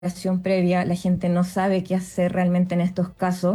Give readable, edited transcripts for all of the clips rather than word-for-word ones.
preparación previa, la gente no sabe qué hacer realmente en estos casos,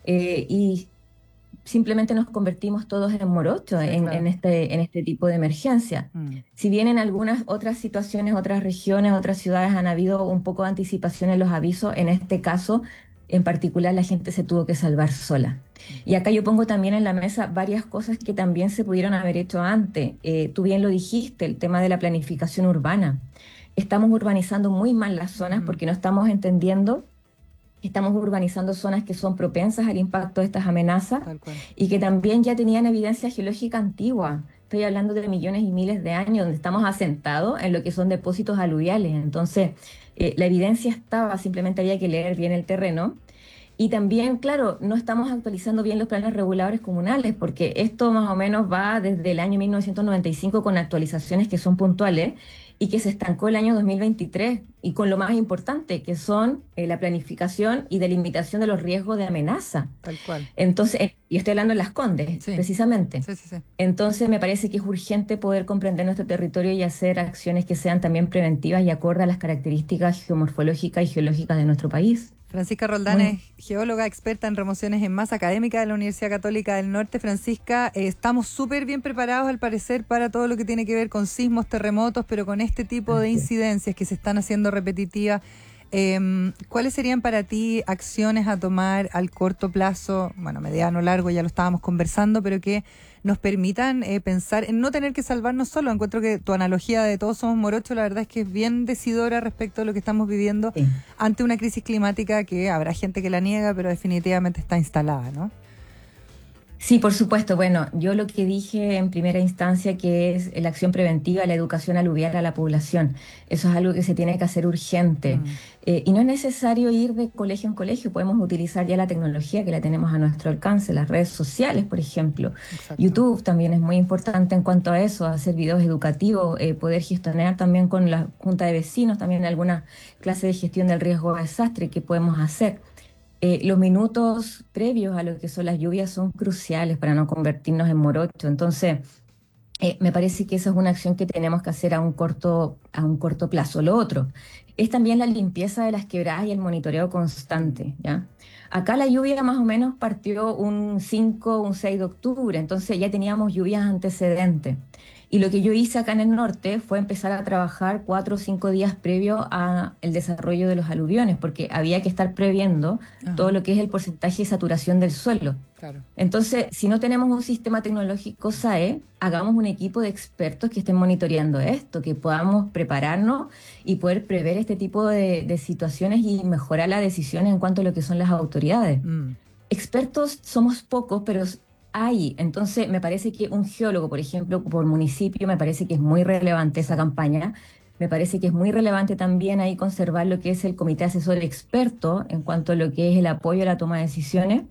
y simplemente nos convertimos todos en morochos Sí, claro. en este tipo de emergencia. Mm. Si bien en algunas otras situaciones, otras regiones, otras ciudades han habido un poco de anticipación en los avisos, en este caso en particular la gente se tuvo que salvar sola. Mm. Y acá yo pongo también en la mesa varias cosas que también se pudieron haber hecho antes. Tú bien lo dijiste, el tema de la planificación urbana. Estamos urbanizando muy mal las zonas Ujú. porque no estamos entendiendo. Estamos urbanizando zonas que son propensas al impacto de estas amenazas Tal cual. y que también ya tenían evidencia geológica antigua. Estoy hablando de millones y miles de años, donde estamos asentados en lo que son depósitos aluviales. Entonces, la evidencia estaba, simplemente había que leer bien el terreno. Y también, claro, no estamos actualizando bien los planes reguladores comunales, porque esto más o menos va desde el año 1995 con actualizaciones que son puntuales y que se estancó el año 2023, y con lo más importante, que son la planificación y delimitación de los riesgos de amenaza. Tal cual. Entonces, y estoy hablando en Las Condes, Sí, precisamente. sí, sí, sí. Entonces, me parece que es urgente poder comprender nuestro territorio y hacer acciones que sean también preventivas y acorde a las características geomorfológicas y geológicas de nuestro país. Francisca Roldán Muy es geóloga experta en remociones en masa académica de la Universidad Católica del Norte. Francisca, estamos súper bien preparados al parecer para todo lo que tiene que ver con sismos, terremotos, pero con este tipo de gracias. incidencias que se están haciendo repetitivas, ¿cuáles serían para ti acciones a tomar al corto plazo, bueno, mediano, largo, ya lo estábamos conversando, pero que nos permitan pensar en no tener que salvarnos solos? Encuentro que tu analogía de todos somos morochos, la verdad es que es bien decidora respecto a lo que estamos viviendo Sí. ante una crisis climática que habrá gente que la niega, pero definitivamente está instalada, ¿no? Sí, por supuesto. Bueno, yo lo que dije en primera instancia que es la acción preventiva, la educación aluvial a la población. Eso es algo que se tiene que hacer urgente. Mm, Y no es necesario ir de colegio en colegio, podemos utilizar ya la tecnología que la tenemos a nuestro alcance, las redes sociales, por ejemplo. exacto. YouTube también es muy importante en cuanto a eso, hacer videos educativos, poder gestionar también con la Junta de Vecinos, también alguna clase de gestión del riesgo de desastre que podemos hacer. Los minutos previos a lo que son las lluvias son cruciales para no convertirnos en morocho. Entonces, me parece que esa es una acción que tenemos que hacer a un corto plazo. Lo otro es también la limpieza de las quebradas y el monitoreo Mm, constante, ¿ya? Acá la lluvia más o menos partió un 5, un 6 de octubre, entonces ya teníamos lluvias antecedentes. Y lo que yo hice acá en el norte fue empezar a trabajar 4 o 5 días previo a el desarrollo de los aluviones, porque había que estar previendo todo ajá, lo que es el porcentaje de saturación del suelo. claro. Entonces, si no tenemos un sistema tecnológico SAE, hagamos un equipo de expertos que estén monitoreando esto, que podamos prepararnos y poder prever este tipo de situaciones y mejorar la decisión en cuanto a lo que son las autoridades. Mm, Expertos somos pocos, pero hay. Entonces, me parece que un geólogo, por ejemplo, por municipio, me parece que es muy relevante esa sí. campaña. Me parece que es muy relevante también ahí conservar lo que es el comité asesor experto en cuanto a lo que es el apoyo a la toma de decisiones,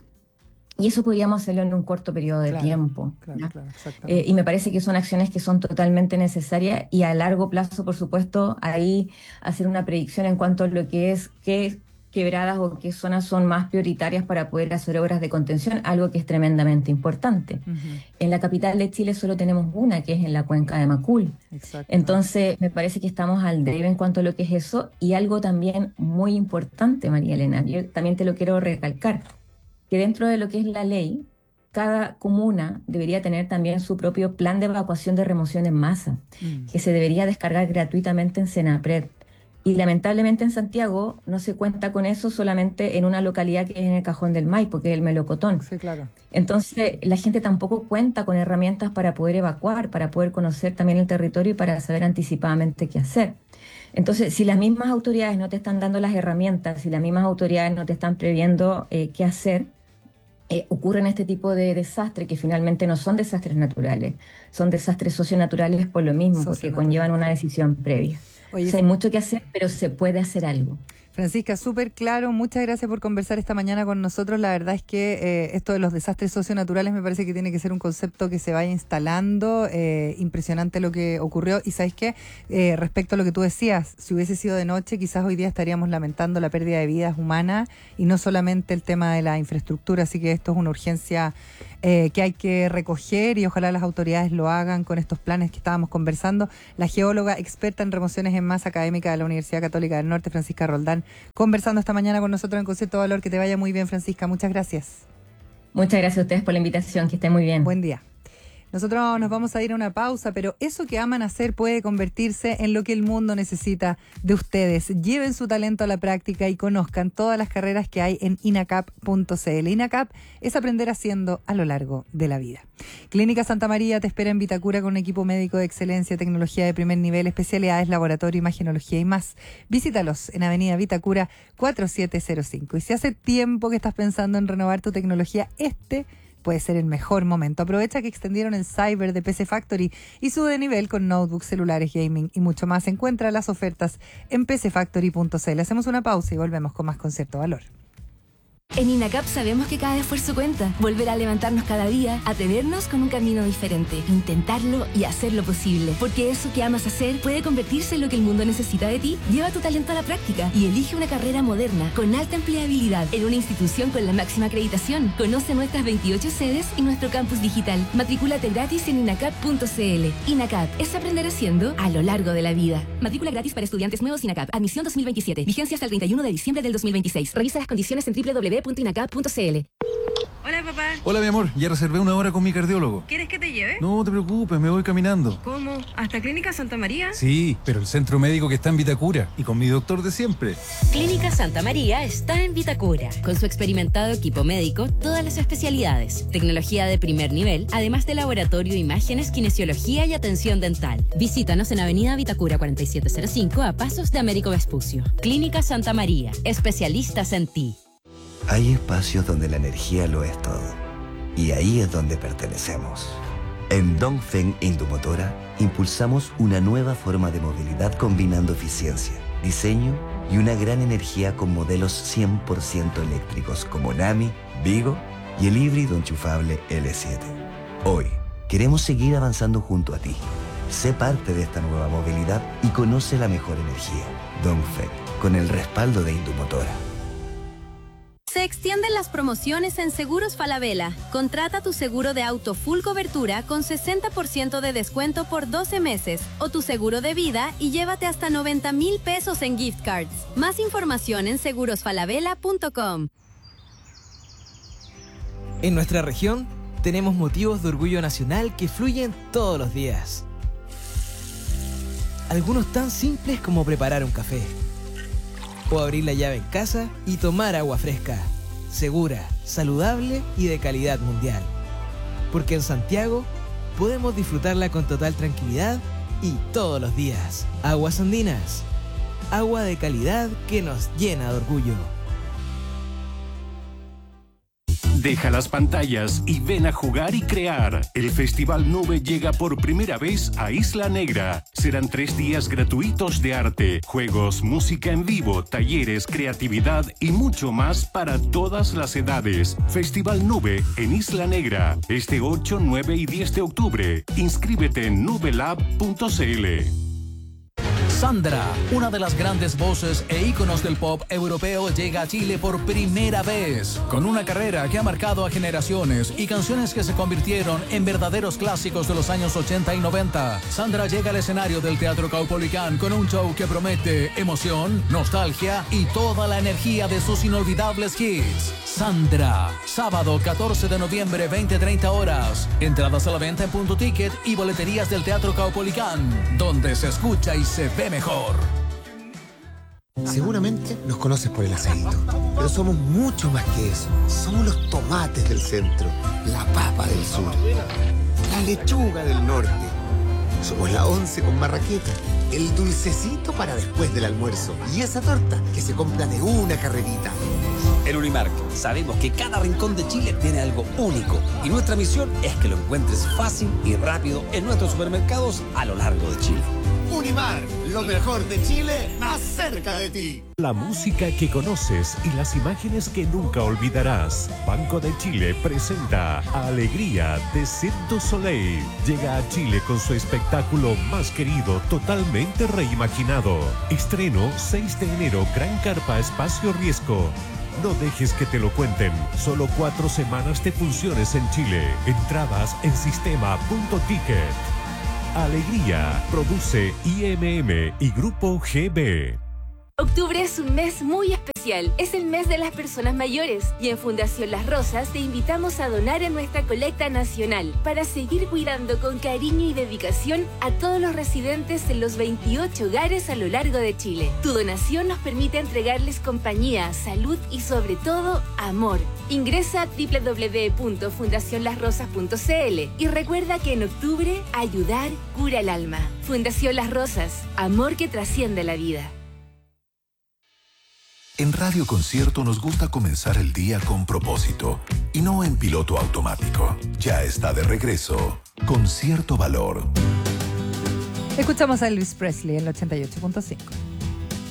y eso podríamos hacerlo en un corto periodo de Claro, tiempo, claro, ¿ya? claro, Y exactamente. me parece que son acciones que son totalmente necesarias y a largo plazo, por supuesto, ahí hacer una predicción en cuanto a lo que es qué quebradas o qué zonas son más prioritarias para poder hacer obras de contención, algo que es tremendamente importante. Ujú, En la capital de Chile solo tenemos una, que es en la cuenca de Macul. exacto. Entonces, me parece que estamos al debe en cuanto a lo que es eso, y algo también muy importante, María Elena, yo también te lo quiero recalcar, que dentro de lo que es la ley, cada comuna debería tener también su propio plan de evacuación de remoción en masa, Mm, que se debería descargar gratuitamente en Senapred. Y lamentablemente en Santiago no se cuenta con eso, solamente en una localidad que es en el Cajón del Maipo, que es el Melocotón. sí, claro. Entonces, la gente tampoco cuenta con herramientas para poder evacuar, para poder conocer también el territorio y para saber anticipadamente qué hacer. Entonces, si las mismas autoridades no te están dando las herramientas, si las mismas autoridades no te están previendo qué hacer, ocurren este tipo de desastres que finalmente no son desastres naturales, son desastres socionaturales por lo mismo, Socio porque natural. conllevan una decisión previa. O Oye, sea, hay mucho que hacer, pero se puede hacer algo. Francisca, súper claro, muchas gracias por conversar esta mañana con nosotros. La verdad es que esto de los desastres socionaturales me parece que tiene que ser un concepto que se vaya instalando. Impresionante lo que ocurrió. Y sabes qué, respecto a lo que tú decías, si hubiese sido de noche, quizás hoy día estaríamos lamentando la pérdida de vidas humanas y no solamente el tema de la infraestructura. Así que esto es una urgencia que hay que recoger y ojalá las autoridades lo hagan con estos planes que estábamos conversando. La geóloga experta en remociones en masa académica de la Universidad Católica del Norte, Francisca Roldán, conversando esta mañana con nosotros en Concepto Valor. Que te vaya muy bien, Francisca. Muchas gracias. Muchas gracias a ustedes por la invitación, que estén muy bien. Buen día. Nosotros nos vamos a ir a una pausa, pero eso que aman hacer puede convertirse en lo que el mundo necesita de ustedes. Lleven su talento a la práctica y conozcan todas las carreras que hay en inacap.cl. INACAP es aprender haciendo a lo largo de la vida. Clínica Santa María te espera en Vitacura con un equipo médico de excelencia, tecnología de primer nivel, especialidades, laboratorio, imagenología y más. Visítalos en Avenida Vitacura 4705. Y si hace tiempo que estás pensando en renovar tu tecnología, puede ser el mejor momento. Aprovecha que extendieron el Cyber de PC Factory y sube de nivel con notebooks, celulares, gaming y mucho más. Encuentra las ofertas en pcfactory.cl. Hacemos una pausa y volvemos con más Concepto Valor. En INACAP sabemos que cada esfuerzo cuenta. Volver a levantarnos cada día, atrevernos con un camino diferente, intentarlo y hacerlo posible. Porque eso que amas hacer puede convertirse en lo que el mundo necesita de ti. Lleva tu talento a la práctica y elige una carrera moderna, con alta empleabilidad, en una institución con la máxima acreditación. Conoce nuestras 28 sedes y nuestro campus digital. Matricúlate gratis en inacap.cl. INACAP es aprender haciendo a lo largo de la vida. Matrícula gratis para estudiantes nuevos INACAP. Admisión 2027. Vigencia hasta el 31 de diciembre del 2026. Revisa las condiciones en www.inacap.cl. Hola, papá. Hola, mi amor. Ya reservé una hora con mi cardiólogo. ¿Quieres que te lleve? No te preocupes, me voy caminando. ¿Cómo? ¿Hasta Clínica Santa María? Sí, pero el centro médico que está en Vitacura y con mi doctor de siempre. Clínica Santa María está en Vitacura. Con su experimentado equipo médico, todas las especialidades, tecnología de primer nivel, además de laboratorio, imágenes, kinesiología y atención dental. Visítanos en Avenida Vitacura 4705 a pasos de Américo Vespucio. Clínica Santa María, especialistas en ti. Hay espacios donde la energía lo es todo. Y ahí es donde pertenecemos. En Dongfeng Indumotora impulsamos una nueva forma de movilidad combinando eficiencia, diseño y una gran energía con modelos 100% eléctricos como Nami, Vigo y el híbrido enchufable L7. Hoy queremos seguir avanzando junto a ti. Sé parte de esta nueva movilidad y conoce la mejor energía. Dongfeng, con el respaldo de Indumotora. Se extienden las promociones en Seguros Falabella. Contrata tu seguro de auto full cobertura con 60% de descuento por 12 meses o tu seguro de vida y llévate hasta 90,000 pesos en gift cards. Más información en segurosfalabella.com. En nuestra región tenemos motivos de orgullo nacional que fluyen todos los días. Algunos tan simples como preparar un café o abrir la llave en casa y tomar agua fresca, segura, saludable y de calidad mundial. Porque en Santiago podemos disfrutarla con total tranquilidad y todos los días. Aguas Andinas, agua de calidad que nos llena de orgullo. Deja las pantallas y ven a jugar y crear. El Festival Nube llega por primera vez a Isla Negra. Serán 3 días gratuitos de arte, juegos, música en vivo, talleres, creatividad y mucho más para todas las edades. Festival Nube en Isla Negra, este 8, 9 y 10 de octubre. Inscríbete en nubelab.cl. Sandra, una de las grandes voces e íconos del pop europeo, llega a Chile por primera vez. Con una carrera que ha marcado a generaciones y canciones que se convirtieron en verdaderos clásicos de los años 80 y 90. Sandra llega al escenario del Teatro Caupolicán con un show que promete emoción, nostalgia y toda la energía de sus inolvidables hits. Sandra, sábado 14 de noviembre, 20-30 horas. Entradas a la venta en Punto Ticket y boleterías del Teatro Caupolicán, donde se escucha y se ve mejor. Seguramente nos conoces por el asadito, pero somos mucho más que eso. Somos los tomates del centro, la papa del sur, la lechuga del norte. Somos la once con marraqueta, el dulcecito para después del almuerzo y esa torta que se compra de una carrerita. En Unimark sabemos que cada rincón de Chile tiene algo único y nuestra misión es que lo encuentres fácil y rápido en nuestros supermercados a lo largo de Chile. Unimark, lo mejor de Chile, más cerca de ti. La música que conoces y las imágenes que nunca olvidarás. Banco de Chile presenta Alegría de Cirque du Soleil. Llega a Chile con su espectáculo más querido, totalmente reimaginado. Estreno 6 de enero, Gran Carpa Espacio Riesgo. No dejes que te lo cuenten. Solo 4 semanas de funciones en Chile. Entradas en sistema.ticket. Alegría. Produce IMM y Grupo GB. Octubre es un mes muy especial. Es el mes de las personas mayores y en Fundación Las Rosas te invitamos a donar en nuestra colecta nacional para seguir cuidando con cariño y dedicación a todos los residentes en los 28 hogares a lo largo de Chile. Tu donación nos permite entregarles compañía, salud y sobre todo amor. Ingresa a www.fundacionlasrosas.cl y recuerda que en octubre ayudar cura el alma. Fundación Las Rosas, amor que trasciende la vida. En Radio Concierto nos gusta comenzar el día con propósito y no en piloto automático. Ya está de regreso Concierto Valor. Escuchamos a Elvis Presley en el 88.5.